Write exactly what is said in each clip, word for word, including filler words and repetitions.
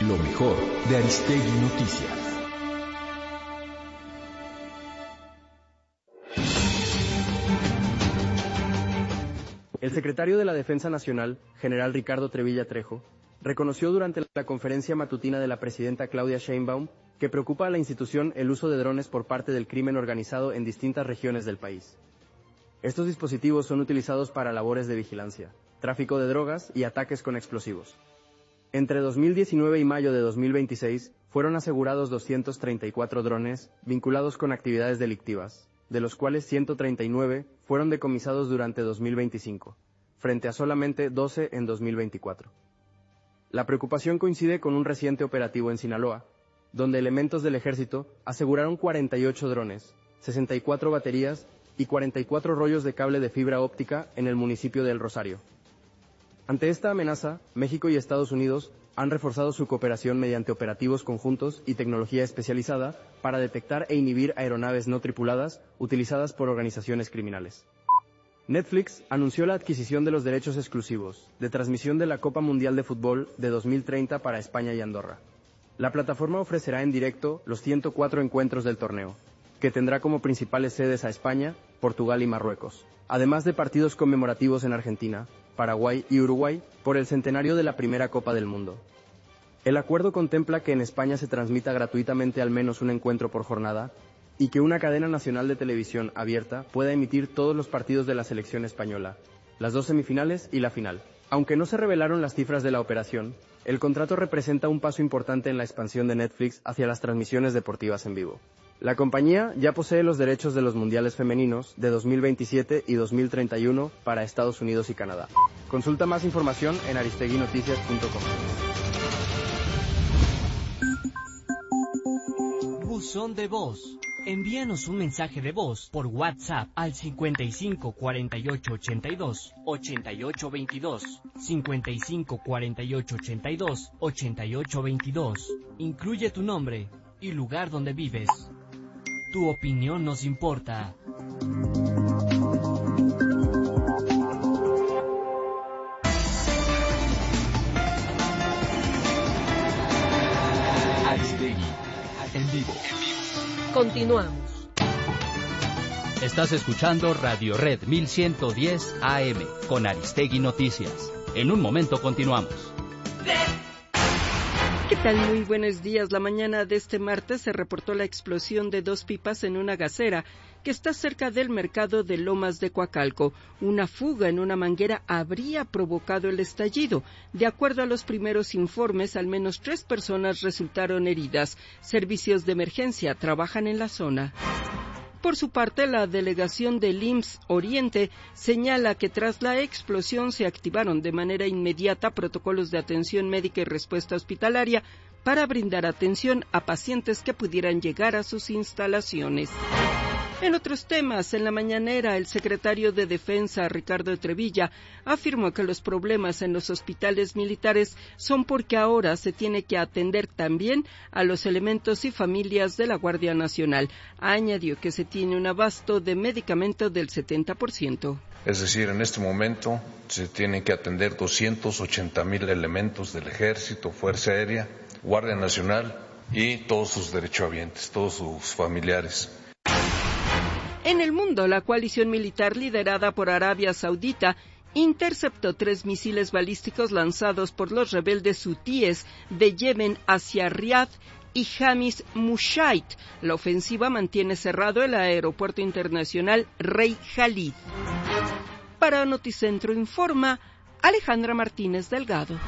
Lo mejor de Aristegui Noticias. El secretario de la Defensa Nacional, general Ricardo Trevilla Trejo, reconoció durante la conferencia matutina de la presidenta Claudia Sheinbaum que preocupa a la institución el uso de drones por parte del crimen organizado en distintas regiones del país. Estos dispositivos son utilizados para labores de vigilancia, tráfico de drogas y ataques con explosivos. Entre dos mil diecinueve y mayo de dos mil veintiséis fueron asegurados doscientos treinta y cuatro drones vinculados con actividades delictivas, de los cuales ciento treinta y nueve fueron decomisados durante dos mil veinticinco, frente a solamente doce en dos mil veinticuatro. La preocupación coincide con un reciente operativo en Sinaloa, donde elementos del ejército aseguraron cuarenta y ocho drones, sesenta y cuatro baterías y cuarenta y cuatro rollos de cable de fibra óptica en el municipio de El Rosario. Ante esta amenaza, México y Estados Unidos han reforzado su cooperación mediante operativos conjuntos y tecnología especializada para detectar e inhibir aeronaves no tripuladas utilizadas por organizaciones criminales. Netflix anunció la adquisición de los derechos exclusivos de transmisión de la Copa Mundial de Fútbol de dos mil treinta para España y Andorra. La plataforma ofrecerá en directo los ciento cuatro encuentros del torneo, que tendrá como principales sedes a España, Portugal y Marruecos, además de partidos conmemorativos en Argentina, Paraguay y Uruguay por el centenario de la primera Copa del Mundo. El acuerdo contempla que en España se transmita gratuitamente al menos un encuentro por jornada y que una cadena nacional de televisión abierta pueda emitir todos los partidos de la selección española, las dos semifinales y la final. Aunque no se revelaron las cifras de la operación, el contrato representa un paso importante en la expansión de Netflix hacia las transmisiones deportivas en vivo. La compañía ya posee los derechos de los mundiales femeninos de dos mil veintisiete y dos mil treinta y uno para Estados Unidos y Canadá. Consulta más información en aristegui noticias punto com. Buzón de voz. Envíanos un mensaje de voz por WhatsApp al cincuenta y cinco cuarenta y ocho ochenta y dos ochenta y ocho veintidós, cincuenta y cinco cuarenta y ocho ochenta y dos ochenta y ocho veintidós. Incluye tu nombre y lugar donde vives. Tu opinión nos importa. Aristegui, en vivo. Continuamos. Estás escuchando Radio Red mil ciento diez A M con Aristegui Noticias. En un momento continuamos. ¿Qué tal? Muy buenos días. La mañana de este martes se reportó la explosión de dos pipas en una gasera que está cerca del mercado de Lomas de Coacalco. Una fuga en una manguera habría provocado el estallido. De acuerdo a los primeros informes, al menos tres personas resultaron heridas. Servicios de emergencia trabajan en la zona. Por su parte, la delegación del I M S S Oriente señala que tras la explosión se activaron de manera inmediata protocolos de atención médica y respuesta hospitalaria para brindar atención a pacientes que pudieran llegar a sus instalaciones. En otros temas, en la mañanera, el secretario de Defensa, Ricardo Trevilla, afirmó que los problemas en los hospitales militares son porque ahora se tiene que atender también a los elementos y familias de la Guardia Nacional. Añadió que se tiene un abasto de medicamento del setenta por ciento. Es decir, en este momento se tienen que atender doscientos ochenta mil elementos del Ejército, Fuerza Aérea, Guardia Nacional y todos sus derechohabientes, todos sus familiares. En el mundo, la coalición militar liderada por Arabia Saudita interceptó tres misiles balísticos lanzados por los rebeldes hutíes de Yemen hacia Riad y Hamis Mushait. La ofensiva mantiene cerrado el aeropuerto internacional Rey Khalid. Para Noticentro informa Alejandra Martínez Delgado.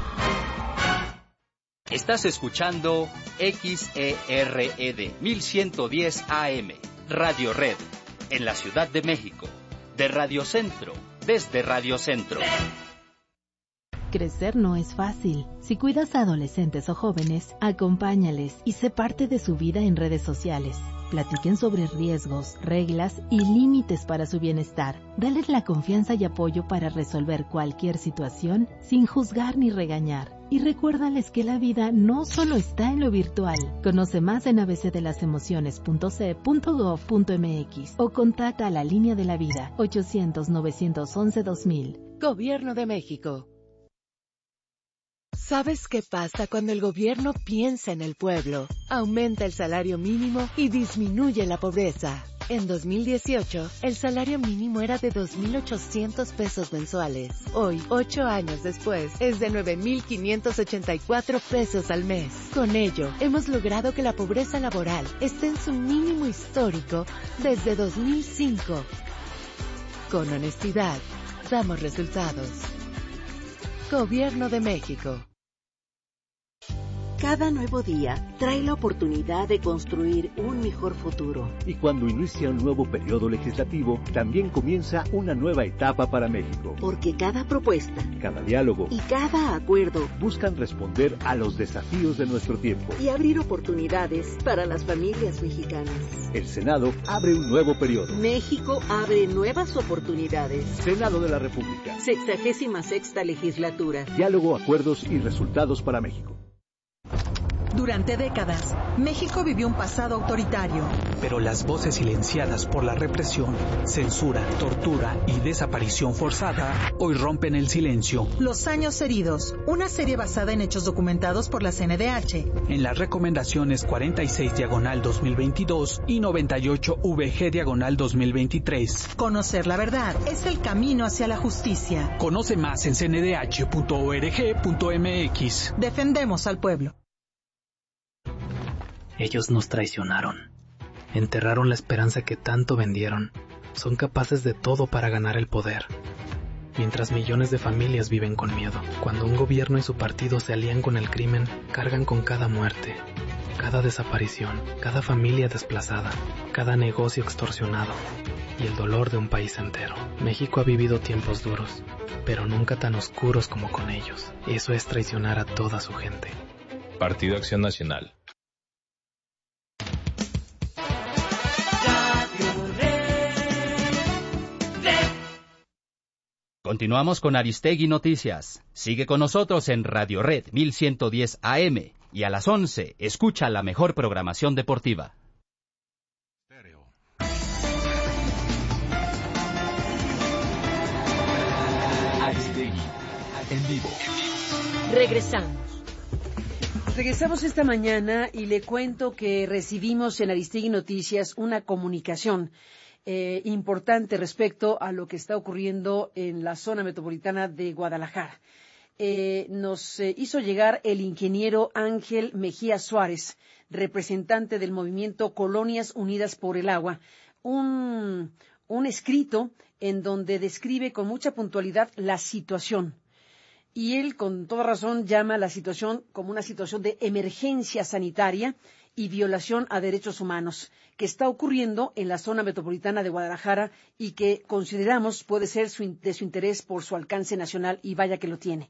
Estás escuchando X E R E D mil ciento diez A M, Radio Red, en la Ciudad de México, de Radio Centro, desde Radio Centro. Crecer no es fácil. Si cuidas a adolescentes o jóvenes, acompáñales y sé parte de su vida en redes sociales. Platiquen sobre riesgos, reglas y límites para su bienestar. Dales la confianza y apoyo para resolver cualquier situación sin juzgar ni regañar. Y recuérdales que la vida no solo está en lo virtual. Conoce más en a b c de las emociones punto c e punto gov punto m x o contacta a la Línea de la Vida ochocientos, novecientos once, dos mil. Gobierno de México. ¿Sabes qué pasa cuando el gobierno piensa en el pueblo? Aumenta el salario mínimo y disminuye la pobreza. En dos mil dieciocho, el salario mínimo era de dos mil ochocientos pesos mensuales. Hoy, ocho años después, es de nueve mil quinientos ochenta y cuatro pesos al mes. Con ello, hemos logrado que la pobreza laboral esté en su mínimo histórico desde dos mil cinco. Con honestidad, damos resultados. Gobierno de México. Cada nuevo día trae la oportunidad de construir un mejor futuro. Y cuando inicia un nuevo periodo legislativo, también comienza una nueva etapa para México. Porque cada propuesta, cada diálogo y cada acuerdo buscan responder a los desafíos de nuestro tiempo y abrir oportunidades para las familias mexicanas. El Senado abre un nuevo periodo. México abre nuevas oportunidades. Senado de la República. Sexagésima sexta legislatura. Diálogo, acuerdos y resultados para México. Durante décadas, México vivió un pasado autoritario. Pero las voces silenciadas por la represión, censura, tortura y desaparición forzada hoy rompen el silencio. Los años heridos, una serie basada en hechos documentados por la C N D H. En las recomendaciones cuarenta y seis diagonal dos mil veintidós y noventa y ocho V G diagonal dos mil veintitrés. Conocer la verdad es el camino hacia la justicia. Conoce más en c n d h punto org punto m x. Defendemos al pueblo. Ellos nos traicionaron. Enterraron la esperanza que tanto vendieron. Son capaces de todo para ganar el poder. Mientras millones de familias viven con miedo. Cuando un gobierno y su partido se alían con el crimen, cargan con cada muerte, cada desaparición, cada familia desplazada, cada negocio extorsionado y el dolor de un país entero. México ha vivido tiempos duros, pero nunca tan oscuros como con ellos. Eso es traicionar a toda su gente. Partido Acción Nacional. Continuamos con Aristegui Noticias. Sigue con nosotros en Radio Red mil ciento diez A M y a las once escucha la mejor programación deportiva. Aristegui en vivo. Regresamos. Regresamos esta mañana y le cuento que recibimos en Aristegui Noticias una comunicación Eh, importante respecto a lo que está ocurriendo en la zona metropolitana de Guadalajara. Eh, nos eh, hizo llegar el ingeniero Ángel Mejía Suárez, representante del movimiento Colonias Unidas por el Agua, un, un escrito en donde describe con mucha puntualidad la situación. Y él, con toda razón, llama la situación como una situación de emergencia sanitaria y violación a derechos humanos que está ocurriendo en la zona metropolitana de Guadalajara y que consideramos puede ser su, de su interés por su alcance nacional, y vaya que lo tiene.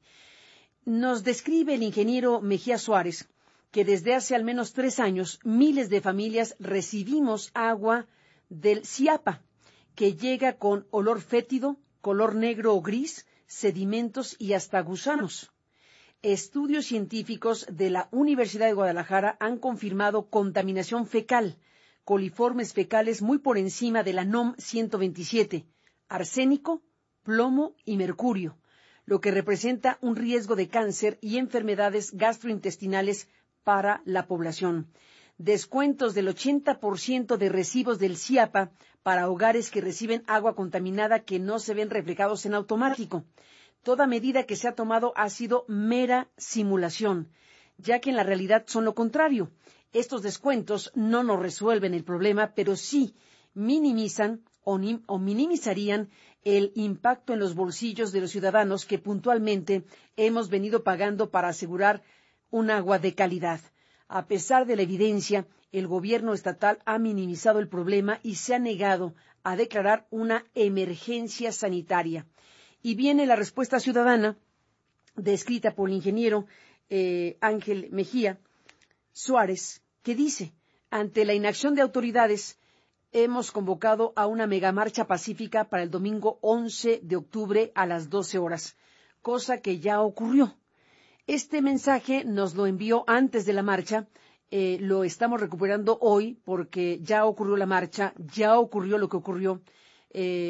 Nos describe el ingeniero Mejía Suárez que desde hace al menos tres años miles de familias recibimos agua del Ciapa, que llega con olor fétido, color negro o gris, sedimentos y hasta gusanos. Estudios científicos de la Universidad de Guadalajara han confirmado contaminación fecal, coliformes fecales muy por encima de la N O M ciento veintisiete, arsénico, plomo y mercurio, lo que representa un riesgo de cáncer y enfermedades gastrointestinales para la población. Descuentos del ochenta por ciento de recibos del Ciapa para hogares que reciben agua contaminada que no se ven reflejados en automático. Toda medida que se ha tomado ha sido mera simulación, ya que en la realidad son lo contrario. Estos descuentos no nos resuelven el problema, pero sí minimizan o, ni, o minimizarían el impacto en los bolsillos de los ciudadanos que puntualmente hemos venido pagando para asegurar un agua de calidad. A pesar de la evidencia, el gobierno estatal ha minimizado el problema y se ha negado a declarar una emergencia sanitaria. Y viene la respuesta ciudadana, descrita por el ingeniero eh, Ángel Mejía Suárez, que dice: ante la inacción de autoridades, hemos convocado a una megamarcha pacífica para el domingo once de octubre a las doce horas, cosa que ya ocurrió. Este mensaje nos lo envió antes de la marcha, eh, lo estamos recuperando hoy porque ya ocurrió la marcha, ya ocurrió lo que ocurrió. Eh,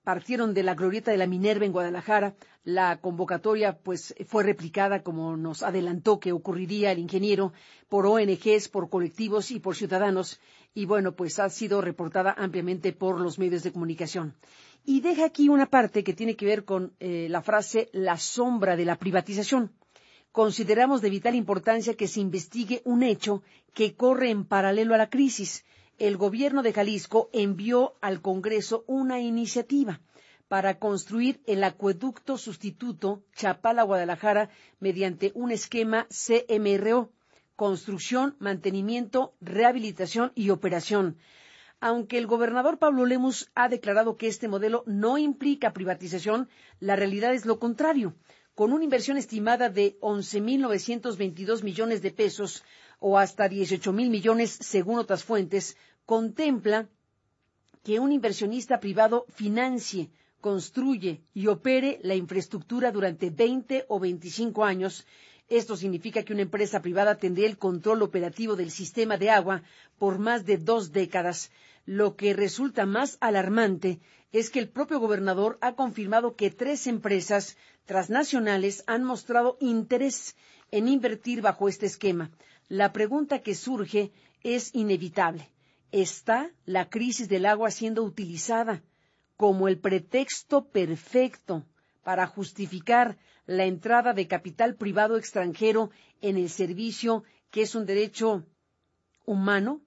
partieron de la glorieta de la Minerva en Guadalajara. La convocatoria pues fue replicada, como nos adelantó que ocurriría el ingeniero, por O N Ges, por colectivos y por ciudadanos. Y bueno, pues ha sido reportada ampliamente por los medios de comunicación. Y deja aquí una parte que tiene que ver con eh, la frase la sombra de la privatización. Consideramos de vital importancia que se investigue un hecho que corre en paralelo a la crisis. El gobierno de Jalisco envió al Congreso una iniciativa para construir el acueducto sustituto Chapala-Guadalajara mediante un esquema C M R O, construcción, mantenimiento, rehabilitación y operación. Aunque el gobernador Pablo Lemus ha declarado que este modelo no implica privatización, la realidad es lo contrario. Con una inversión estimada de once mil novecientos veintidós millones de pesos o hasta dieciocho mil millones según otras fuentes, contempla que un inversionista privado financie, construye y opere la infraestructura durante veinte o veinticinco años. Esto significa que una empresa privada tendría el control operativo del sistema de agua por más de dos décadas. Lo que resulta más alarmante es que el propio gobernador ha confirmado que tres empresas transnacionales han mostrado interés en invertir bajo este esquema. La pregunta que surge es inevitable. ¿Está la crisis del agua siendo utilizada como el pretexto perfecto para justificar la entrada de capital privado extranjero en el servicio que es un derecho humano?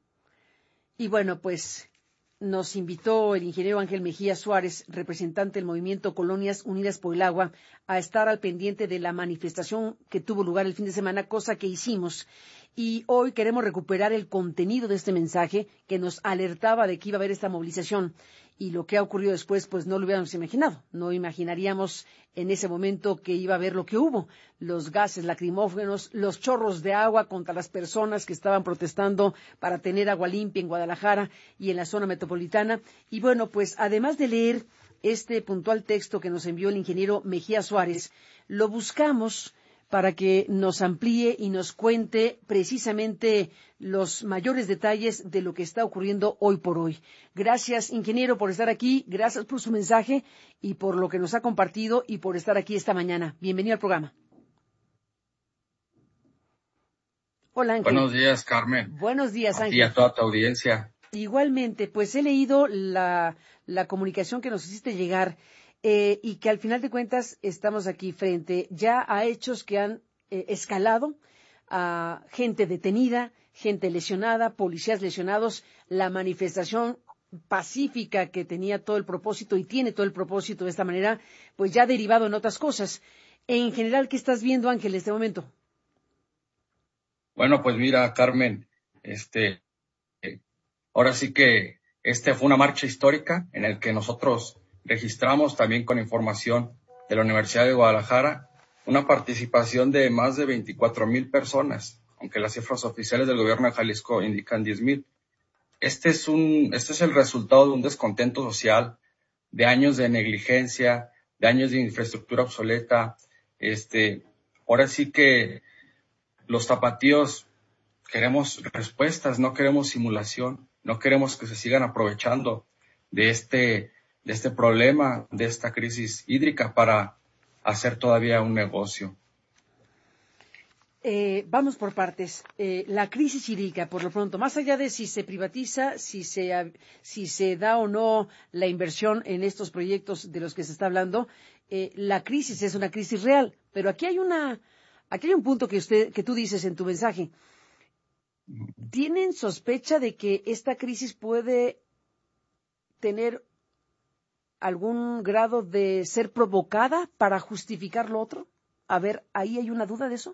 Y bueno, pues nos invitó el ingeniero Ángel Mejía Suárez, representante del movimiento Colonias Unidas por el Agua, a estar al pendiente de la manifestación que tuvo lugar el fin de semana, cosa que hicimos. Y hoy queremos recuperar el contenido de este mensaje que nos alertaba de que iba a haber esta movilización. Y lo que ha ocurrido después, pues no lo hubiéramos imaginado. No imaginaríamos en ese momento que iba a haber lo que hubo. Los gases lacrimógenos, los chorros de agua contra las personas que estaban protestando para tener agua limpia en Guadalajara y en la zona metropolitana. Y bueno, pues además de leer este puntual texto que nos envió el ingeniero Mejía Suárez, lo buscamos para que nos amplíe y nos cuente precisamente los mayores detalles de lo que está ocurriendo hoy por hoy. Gracias, ingeniero, por estar aquí, gracias por su mensaje y por lo que nos ha compartido y por estar aquí esta mañana. Bienvenido al programa. Hola, Ángel. Buenos días, Carmen. Buenos días, Ángel. Y a toda tu audiencia. Igualmente, pues he leído la, la comunicación que nos hiciste llegar. Eh, y que al final de cuentas estamos aquí frente ya a hechos que han eh, escalado, a gente detenida, gente lesionada, policías lesionados, la manifestación pacífica que tenía todo el propósito y tiene todo el propósito de esta manera, pues ya ha derivado en otras cosas. En general, ¿qué estás viendo, Ángel, en este momento? Bueno, pues mira, Carmen, este, eh, ahora sí que este fue una marcha histórica en el que nosotros registramos también con información de la Universidad de Guadalajara una participación de más de veinticuatro mil personas, aunque las cifras oficiales del gobierno de Jalisco indican diez mil. Este es un, este es el resultado de un descontento social, de años de negligencia, de años de infraestructura obsoleta. Este, ahora sí que los tapatíos queremos respuestas, no queremos simulación, no queremos que se sigan aprovechando de este de este problema, de esta crisis hídrica para hacer todavía un negocio. Eh, vamos por partes. Eh, la crisis hídrica, por lo pronto, más allá de si se privatiza, si se, si se da o no la inversión en estos proyectos de los que se está hablando, eh, la crisis es una crisis real. Pero aquí hay una, aquí hay un punto que usted, que tú dices en tu mensaje. ¿Tienen sospecha de que esta crisis puede tener algún grado de ser provocada para justificar lo otro? A ver, ¿ahí hay una duda de eso?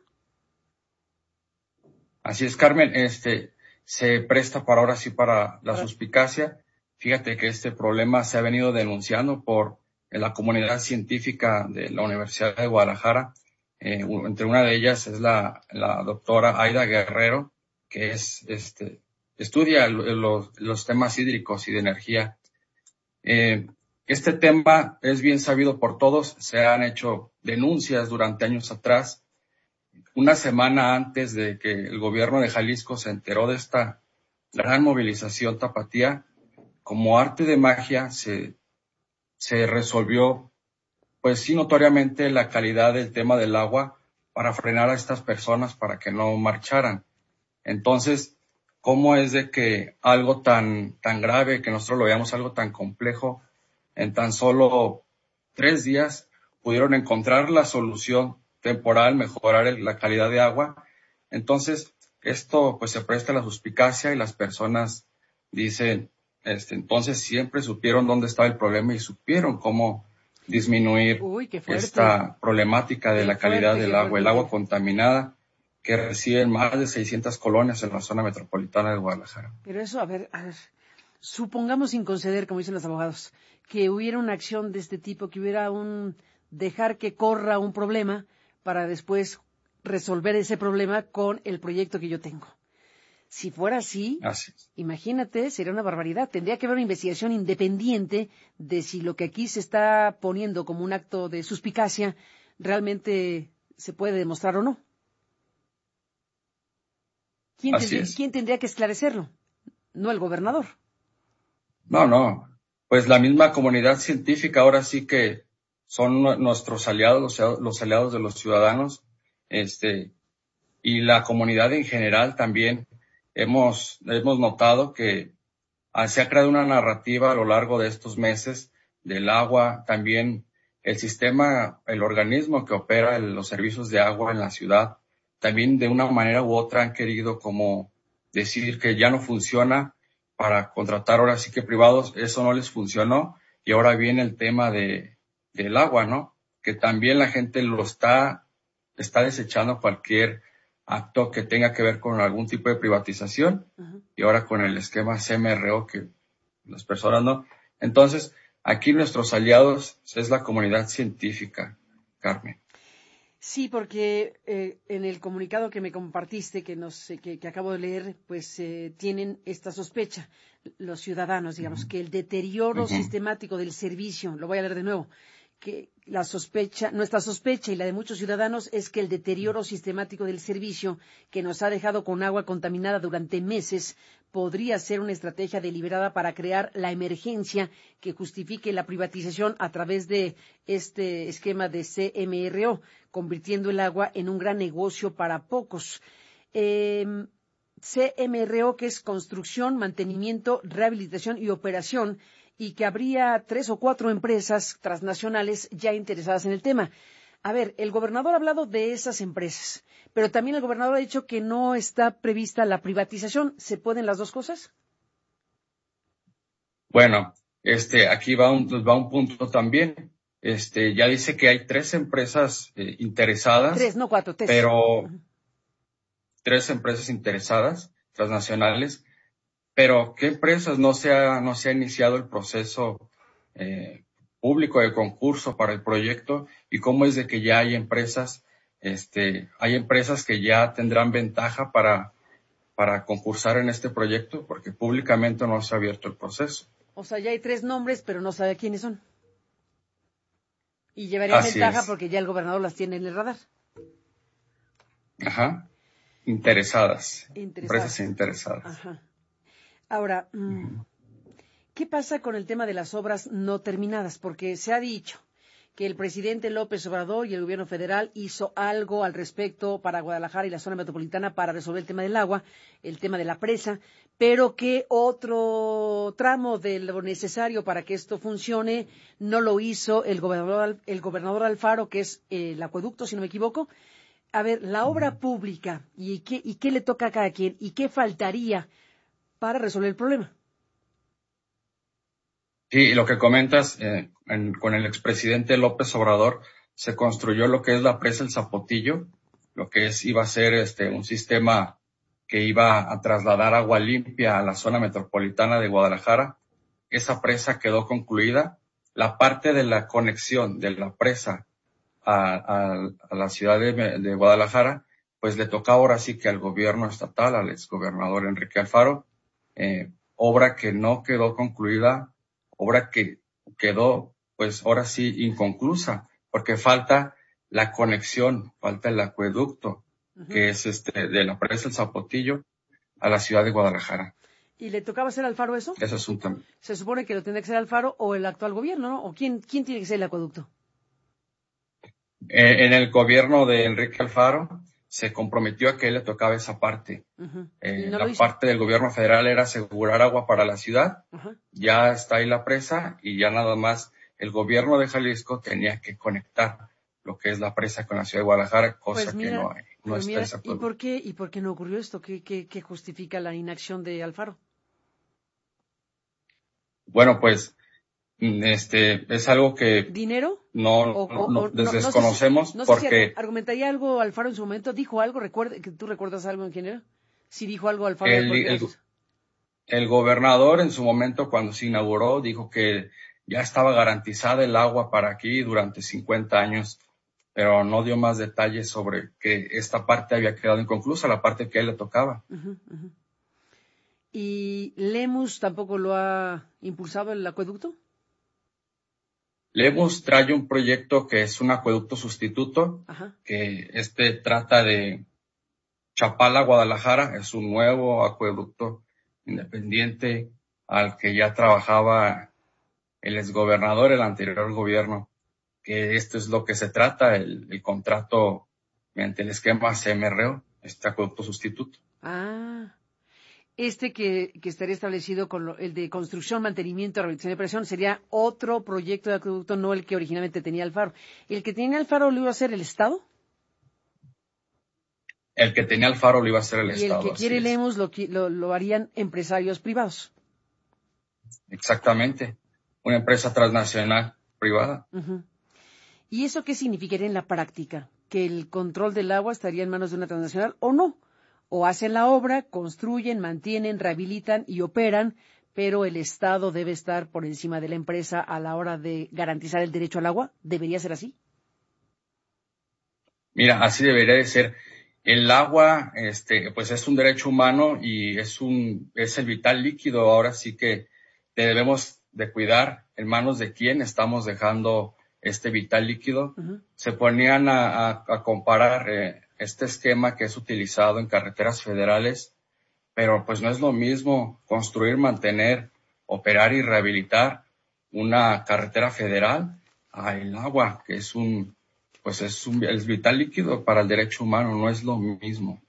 Así es, Carmen, este se presta para ahora sí para la suspicacia. Fíjate que este problema se ha venido denunciando por la comunidad científica de la Universidad de Guadalajara. Eh, entre una de ellas es la, la doctora Aida Guerrero, que es este estudia los, los temas hídricos y de energía. Eh, Este tema es bien sabido por todos, se han hecho denuncias durante años atrás. Una semana antes de que el gobierno de Jalisco se enteró de esta gran movilización tapatía, como arte de magia se se resolvió, pues sí, notoriamente la calidad del tema del agua para frenar a estas personas para que no marcharan. Entonces, ¿cómo es de que algo tan, tan grave, que nosotros lo veamos algo tan complejo, en tan solo tres días pudieron encontrar la solución temporal, mejorar el, la calidad de agua? Entonces, esto pues se presta a la suspicacia y las personas dicen, este, entonces siempre supieron dónde estaba el problema y supieron cómo disminuir Uy, esta problemática de qué la calidad fuerte, del qué agua, fuerte. el agua contaminada que reciben más de seiscientas colonias en la zona metropolitana de Guadalajara. Pero eso, a ver, a ver, supongamos sin conceder, como dicen los abogados, que hubiera una acción de este tipo, que hubiera un dejar que corra un problema para después resolver ese problema con el proyecto que yo tengo. Si fuera así, así imagínate, sería una barbaridad. Tendría que haber una investigación independiente de si lo que aquí se está poniendo como un acto de suspicacia realmente se puede demostrar o no. ¿Quién, tendría, ¿quién tendría que esclarecerlo? No el gobernador. No, no. Pues la misma comunidad científica ahora sí que son nuestros aliados, los, los aliados de los ciudadanos, este, y la comunidad en general también. Hemos, hemos notado que se ha creado una narrativa a lo largo de estos meses del agua, también el sistema, el organismo que opera el, los servicios de agua en la ciudad, también de una manera u otra han querido como decir que ya no funciona para contratar ahora sí que privados, eso no les funcionó, y ahora viene el tema de, del agua, ¿no? Que también la gente lo está, está desechando cualquier acto que tenga que ver con algún tipo de privatización, uh-huh. Y ahora con el esquema C M R O que las personas no. Entonces, aquí nuestros aliados es la comunidad científica, Carmen. Sí, porque eh, en el comunicado que me compartiste, que, nos, que, que acabo de leer, pues eh, tienen esta sospecha, los ciudadanos, digamos, uh-huh. que el deterioro uh-huh. sistemático del servicio, lo voy a leer de nuevo, que la sospecha, nuestra sospecha y la de muchos ciudadanos es que el deterioro sistemático del servicio que nos ha dejado con agua contaminada durante meses podría ser una estrategia deliberada para crear la emergencia que justifique la privatización a través de este esquema de C M R O, convirtiendo el agua en un gran negocio para pocos. Eh, C M R O, que es construcción, mantenimiento, rehabilitación y operación, y que habría tres o cuatro empresas transnacionales ya interesadas en el tema. A ver, el gobernador ha hablado de esas empresas, pero también el gobernador ha dicho que no está prevista la privatización. ¿Se pueden las dos cosas? Bueno, este, aquí va un, va un punto también. Este, ya dice que hay tres empresas eh, interesadas. Tres, no cuatro, tres. Pero uh-huh. tres empresas interesadas, transnacionales. Pero, ¿qué empresas no se ha, no se ha iniciado el proceso eh, público de concurso para el proyecto? ¿Y cómo es de que ya hay empresas, este, hay empresas que ya tendrán ventaja para, para concursar en este proyecto? Porque públicamente no se ha abierto el proceso. O sea, ya hay tres nombres, pero no sabe quiénes son. Y llevarían Así ventaja es. Porque ya el gobernador las tiene en el radar. Ajá. Interesadas. Interesadas. Empresas interesadas. Ajá. Ahora, ¿qué pasa con el tema de las obras no terminadas? Porque se ha dicho que el presidente López Obrador y el gobierno federal hizo algo al respecto para Guadalajara y la zona metropolitana para resolver el tema del agua, el tema de la presa, pero que otro tramo de lo necesario para que esto funcione no lo hizo el gobernador, el gobernador Alfaro, que es el acueducto, si no me equivoco. A ver, la obra pública, ¿y qué, y qué le toca a cada quien? ¿Y qué faltaría para resolver el problema? Sí, lo que comentas, eh, en, con el expresidente López Obrador se construyó lo que es la presa El Zapotillo, lo que es iba a ser este un sistema que iba a trasladar agua limpia a la zona metropolitana de Guadalajara. Esa presa quedó concluida. La parte de la conexión de la presa a, a, a la ciudad de, de Guadalajara, pues le toca ahora sí que al gobierno estatal, al exgobernador Enrique Alfaro, eh, obra que no quedó concluida, obra que quedó, pues ahora sí, inconclusa, porque falta la conexión, falta el acueducto, uh-huh. que es este de la presa El Zapotillo a la ciudad de Guadalajara. ¿Y le tocaba hacer Alfaro eso? Eso es un tema. Se supone que lo tendría que ser Alfaro o el actual gobierno, ¿no? ¿O quién, quién tiene que ser el acueducto? Eh, en el gobierno de Enrique Alfaro se comprometió a que él le tocaba esa parte. Uh-huh. Eh, no la parte del gobierno federal era asegurar agua para la ciudad. Uh-huh. Ya está ahí la presa y ya nada más el gobierno de Jalisco tenía que conectar lo que es la presa con la ciudad de Guadalajara, cosa pues mira, que no hay. No pues mira, ¿y por qué y por qué no ocurrió esto? ¿Qué, qué, qué justifica la inacción de Alfaro? Bueno, pues este es algo que ¿dinero? No, o, no, no, no desconocemos no sé si, no sé porque si argumentaría algo Alfaro en su momento, dijo algo, recuerda, que tú recuerdas algo en general. Si dijo algo Alfaro. El, el, el gobernador en su momento cuando se inauguró dijo que ya estaba garantizada el agua para aquí durante cincuenta años, pero no dio más detalles sobre que esta parte había quedado inconclusa, la parte que a él le tocaba. Uh-huh, uh-huh. ¿Y Lemus tampoco lo ha impulsado el acueducto? Lemus trae un proyecto que es un acueducto sustituto, Ajá. que este trata de Chapala, Guadalajara, es un nuevo acueducto independiente al que ya trabajaba el exgobernador, el anterior gobierno, que esto es lo que se trata, el, el contrato mediante el esquema C M R O, este acueducto sustituto. Ah, este que, que estaría establecido con lo, el de construcción, mantenimiento, rehabilitación y operación, sería otro proyecto de acueducto, no el que originalmente tenía Alfaro. ¿El que tenía Alfaro lo iba a hacer el Estado? El que tenía Alfaro lo iba a hacer el y Estado. Y el que quiere Lemus lo, lo, lo harían empresarios privados. Exactamente, una empresa transnacional privada. Uh-huh. ¿Y eso qué significaría en la práctica? ¿Que el control del agua estaría en manos de una transnacional o no? O hacen la obra, construyen, mantienen, rehabilitan y operan, pero el Estado debe estar por encima de la empresa a la hora de garantizar el derecho al agua. ¿Debería ser así? Mira, así debería de ser. El agua, este, pues es un derecho humano y es un, es el vital líquido. Ahora sí que debemos de cuidar en manos de quién estamos dejando este vital líquido. Uh-huh. Se ponían a, a, a comparar eh, este esquema que es utilizado en carreteras federales, pero pues no es lo mismo construir, mantener, operar y rehabilitar una carretera federal a el agua, que es un, pues es un es vital líquido para el derecho humano, no es lo mismo.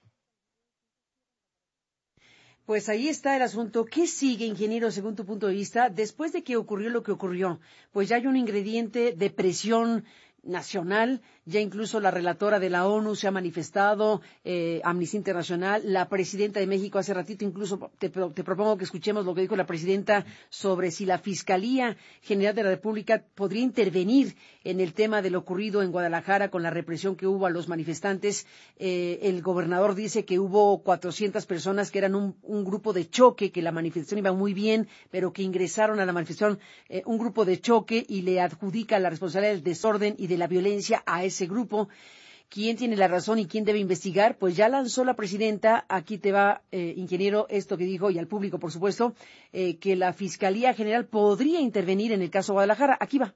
Pues ahí está el asunto. ¿Qué sigue, ingeniero, según tu punto de vista, después de que ocurrió lo que ocurrió? Pues ya hay un ingrediente de presión nacional, ya incluso la relatora de la ONU se ha manifestado, eh, Amnistía Internacional, la presidenta de México hace ratito incluso te, te propongo que escuchemos lo que dijo la presidenta sobre si la Fiscalía General de la República podría intervenir en el tema de lo ocurrido en Guadalajara con la represión que hubo a los manifestantes. Eh, el gobernador dice que hubo cuatrocientas personas que eran un, un grupo de choque, que la manifestación iba muy bien, pero que ingresaron a la manifestación eh, un grupo de choque y le adjudica la responsabilidad del desorden y de la violencia a ese grupo. ¿Quién tiene la razón y quién debe investigar? Pues ya lanzó la presidenta, aquí te va, eh, ingeniero, esto que dijo, y al público, por supuesto, eh, que la Fiscalía General podría intervenir en el caso Guadalajara. Aquí va.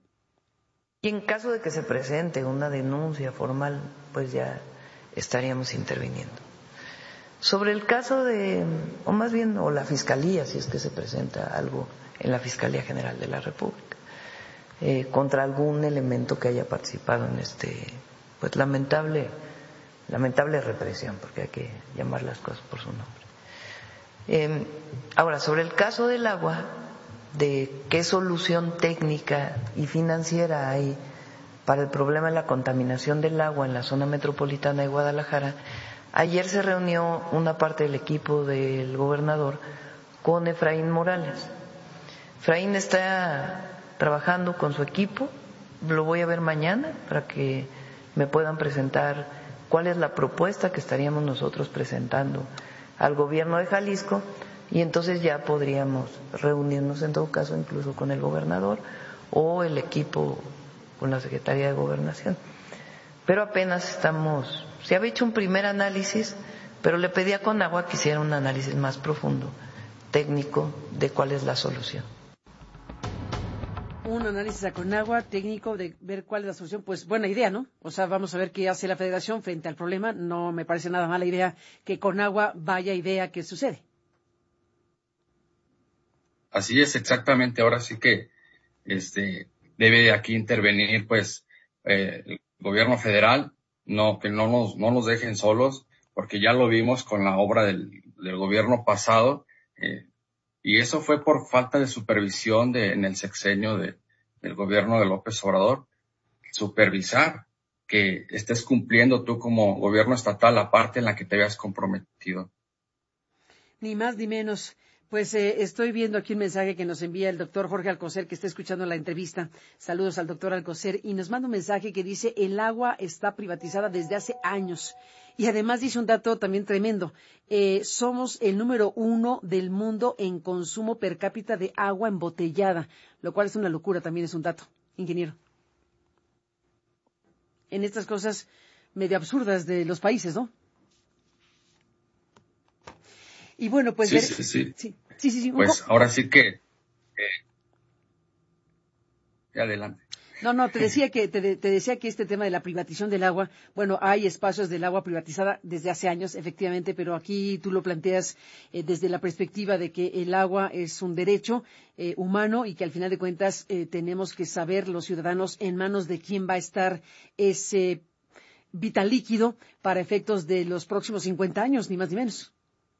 Y en caso de que se presente una denuncia formal, pues ya estaríamos interviniendo. Sobre el caso de, o más bien, o la Fiscalía, si es que se presenta algo en la Fiscalía General de la República, Eh, contra algún elemento que haya participado en este, pues lamentable, lamentable represión, porque hay que llamar las cosas por su nombre. Eh, ahora, sobre el caso del agua, de qué solución técnica y financiera hay para el problema de la contaminación del agua en la zona metropolitana de Guadalajara, ayer se reunió una parte del equipo del gobernador con Efraín Morales. Efraín está trabajando con su equipo, lo voy a ver mañana para que me puedan presentar cuál es la propuesta que estaríamos nosotros presentando al gobierno de Jalisco y entonces ya podríamos reunirnos en todo caso incluso con el gobernador o el equipo con la Secretaría de Gobernación. Pero apenas estamos, se había hecho un primer análisis, pero le pedí a Conagua que hiciera un análisis más profundo, técnico, de cuál es la solución. Un análisis a Conagua técnico de ver cuál es la solución, pues buena idea, ¿no? O sea, vamos a ver qué hace la Federación frente al problema. No me parece nada mala idea que Conagua vaya y vea qué sucede. Así es, exactamente. Ahora sí que este debe aquí intervenir, pues, eh, el gobierno federal, no que no nos no nos dejen solos, porque ya lo vimos con la obra del, del gobierno pasado, eh, y eso fue por falta de supervisión de en el sexenio de, del gobierno de López Obrador. Supervisar que estés cumpliendo tú como gobierno estatal la parte en la que te habías comprometido. Ni más ni menos. Pues eh, estoy viendo aquí un mensaje que nos envía el doctor Jorge Alcocer, que está escuchando la entrevista. Saludos al doctor Alcocer. Y nos manda un mensaje que dice, el agua está privatizada desde hace años. Y además dice un dato también tremendo. Eh, somos el número uno del mundo en consumo per cápita de agua embotellada, lo cual es una locura, también es un dato, ingeniero. En estas cosas medio absurdas de los países, ¿no? Y bueno, pues... Sí, ver... sí, sí. sí, sí, sí, sí. Pues co... ahora sí que... Eh... Adelante. No, no, te decía que te, te decía que este tema de la privatización del agua, bueno, hay espacios del agua privatizada desde hace años, efectivamente, pero aquí tú lo planteas eh, desde la perspectiva de que el agua es un derecho eh, humano y que al final de cuentas eh, tenemos que saber los ciudadanos en manos de quién va a estar ese vital líquido para efectos de los próximos cincuenta años, ni más ni menos.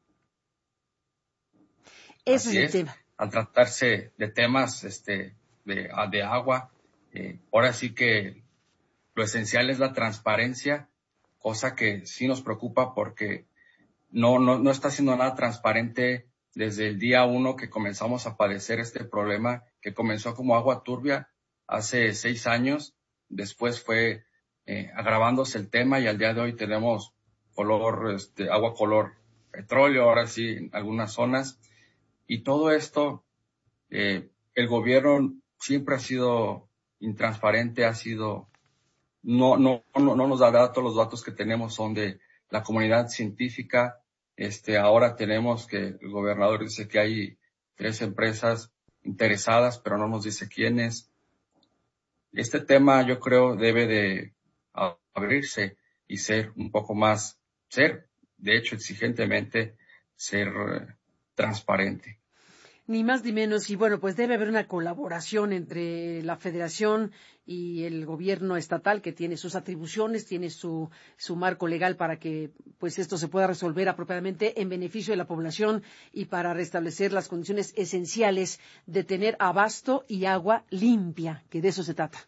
Ese Así es el es. tema. Al tratarse de temas este, de, de agua, Eh, ahora sí que lo esencial es la transparencia, cosa que sí nos preocupa porque no, no, no está siendo nada transparente desde el día uno que comenzamos a padecer este problema, que comenzó como agua turbia hace seis años, después fue eh, agravándose el tema y al día de hoy tenemos color, este, agua color petróleo, ahora sí en algunas zonas, y todo esto, eh, el gobierno siempre ha sido intransparente, ha sido, no, no, no, no nos da datos, los datos que tenemos son de la comunidad científica. Este, ahora tenemos que el gobernador dice que hay tres empresas interesadas, pero no nos dice quiénes. Este tema yo creo debe de abrirse y ser un poco más, ser, de hecho, exigentemente, ser eh, transparente. Ni más ni menos, y bueno, pues debe haber una colaboración entre la Federación y el gobierno estatal, que tiene sus atribuciones, tiene su, su marco legal para que pues esto se pueda resolver apropiadamente en beneficio de la población y para restablecer las condiciones esenciales de tener abasto y agua limpia, que de eso se trata.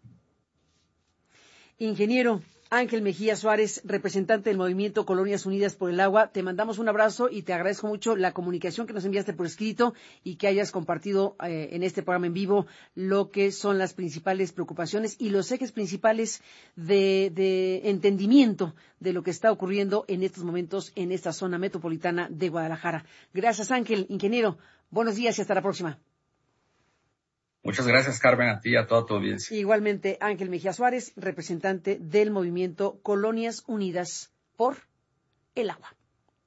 Ingeniero Ángel Mejía Suárez, representante del Movimiento Colonias Unidas por el Agua, te mandamos un abrazo y te agradezco mucho la comunicación que nos enviaste por escrito y que hayas compartido eh, en este programa en vivo lo que son las principales preocupaciones y los ejes principales de, de entendimiento de lo que está ocurriendo en estos momentos en esta zona metropolitana de Guadalajara. Gracias, Ángel. Ingeniero, buenos días y hasta la próxima. Muchas gracias, Carmen, a ti y a toda tu audiencia. Igualmente, Ángel Mejía Suárez, representante del Movimiento Colonias Unidas por el Agua.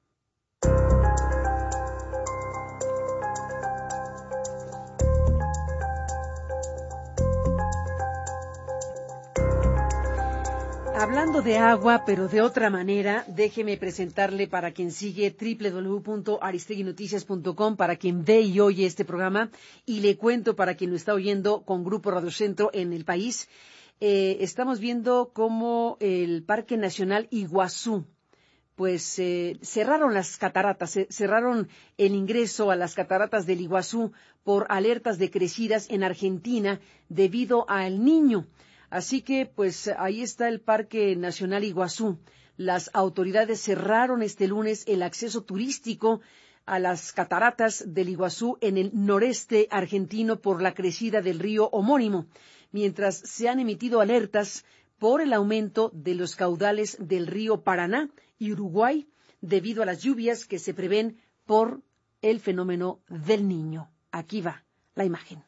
Hablando de agua, pero de otra manera, déjeme presentarle para quien sigue doble u doble u doble u punto aristeguinoticias punto com, para quien ve y oye este programa, y le cuento para quien lo está oyendo con Grupo Radio Centro en el país. Eh, estamos viendo cómo el Parque Nacional Iguazú, pues eh, cerraron las cataratas, eh, cerraron el ingreso a las cataratas del Iguazú por alertas de crecidas en Argentina debido al Niño. Así que, pues, ahí está el Parque Nacional Iguazú. Las autoridades cerraron este lunes el acceso turístico a las cataratas del Iguazú en el noreste argentino por la crecida del río homónimo, mientras se han emitido alertas por el aumento de los caudales del río Paraná y Uruguay debido a las lluvias que se prevén por el fenómeno del Niño. Aquí va la imagen.